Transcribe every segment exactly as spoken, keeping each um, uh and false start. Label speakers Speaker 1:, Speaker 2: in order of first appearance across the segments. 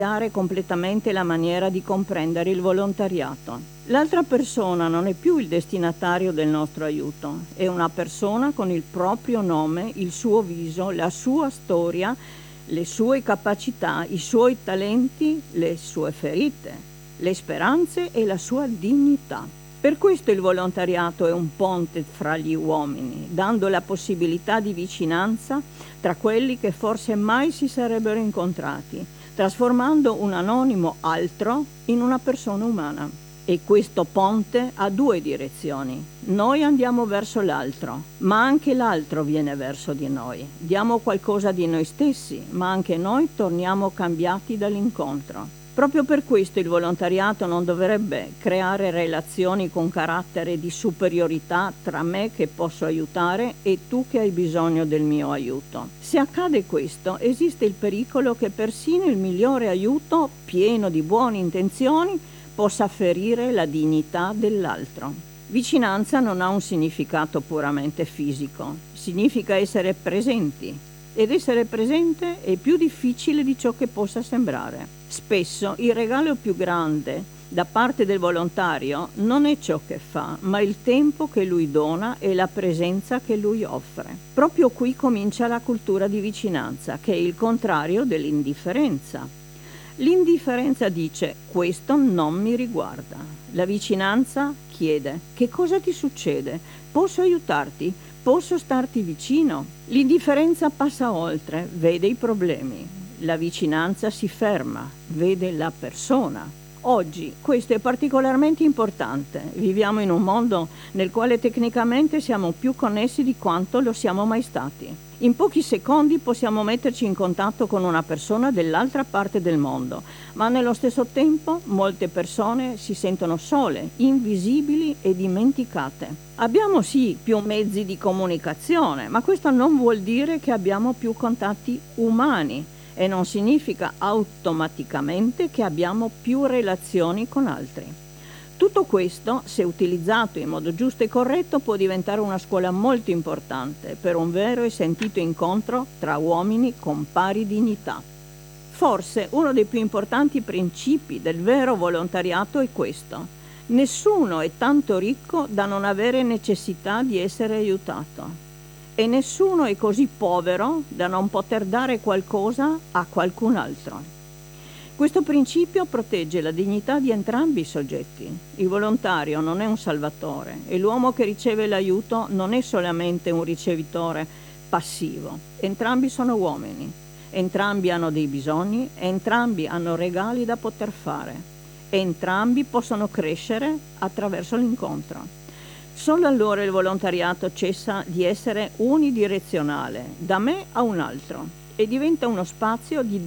Speaker 1: cambiare completamente la maniera di comprendere il volontariato. L'altra persona non è più il destinatario del nostro aiuto, è una persona con il proprio nome, il suo viso, la sua storia, le sue capacità, i suoi talenti, le sue ferite, le speranze e la sua dignità. Per questo il volontariato è un ponte fra gli uomini, dando la possibilità di vicinanza tra quelli che forse mai si sarebbero incontrati, trasformando un anonimo altro in una persona umana. E questo ponte ha due direzioni. Noi andiamo verso l'altro, ma anche l'altro viene verso di noi. Diamo qualcosa di noi stessi, ma anche noi torniamo cambiati dall'incontro. Proprio per questo il volontariato non dovrebbe creare relazioni con carattere di superiorità tra me che posso aiutare e tu che hai bisogno del mio aiuto. Se accade questo, esiste il pericolo che persino il migliore aiuto, pieno di buone intenzioni, possa ferire la dignità dell'altro. Vicinanza non ha un significato puramente fisico, significa essere presenti. Ed essere presente è più difficile di ciò che possa sembrare. Spesso il regalo più grande da parte del volontario non è ciò che fa, ma il tempo che lui dona e la presenza che lui offre. Proprio qui comincia la cultura di vicinanza, che è il contrario dell'indifferenza. L'indifferenza dice: questo non mi riguarda. La vicinanza chiede: che cosa ti succede? Posso aiutarti? Posso starti vicino? L'indifferenza passa oltre, vede i problemi. La vicinanza si ferma, vede la persona. Oggi questo è particolarmente importante. Viviamo in un mondo nel quale tecnicamente siamo più connessi di quanto lo siamo mai stati. In pochi secondi possiamo metterci in contatto con una persona dell'altra parte del mondo, ma nello stesso tempo molte persone si sentono sole, invisibili e dimenticate. Abbiamo sì più mezzi di comunicazione, ma questo non vuol dire che abbiamo più contatti umani e non significa automaticamente che abbiamo più relazioni con altri. Tutto questo, se utilizzato in modo giusto e corretto, può diventare una scuola molto importante per un vero e sentito incontro tra uomini con pari dignità. Forse uno dei più importanti principi del vero volontariato è questo: nessuno è tanto ricco da non avere necessità di essere aiutato e nessuno è così povero da non poter dare qualcosa a qualcun altro. Questo principio protegge la dignità di entrambi i soggetti. Il volontario non è un salvatore e l'uomo che riceve l'aiuto non è solamente un ricevitore passivo. Entrambi sono uomini, entrambi hanno dei bisogni, entrambi hanno regali da poter fare, entrambi possono crescere attraverso l'incontro. Solo allora il volontariato cessa di essere unidirezionale, da me a un altro, e diventa uno spazio di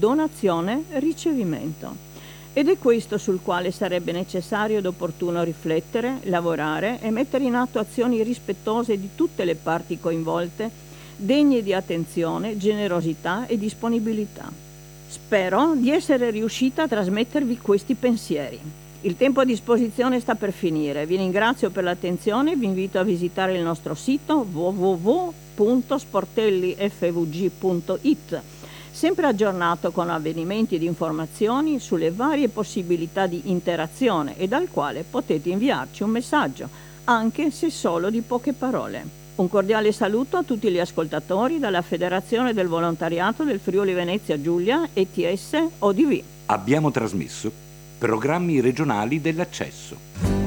Speaker 1: donazione-ricevimento. Ed è questo sul quale sarebbe necessario ed opportuno riflettere, lavorare e mettere in atto azioni rispettose di tutte le parti coinvolte, degne di attenzione, generosità e disponibilità. Spero di essere riuscita a trasmettervi questi pensieri. Il tempo a disposizione sta per finire. Vi ringrazio per l'attenzione e vi invito a visitare il nostro sito w w w punto sportelli f v g punto i t, sempre aggiornato con avvenimenti ed informazioni sulle varie possibilità di interazione e dal quale potete inviarci un messaggio, anche se solo di poche parole. Un cordiale saluto a tutti gli ascoltatori dalla Federazione del Volontariato del Friuli Venezia Giulia E T S O D V.
Speaker 2: Abbiamo trasmesso programmi regionali dell'accesso.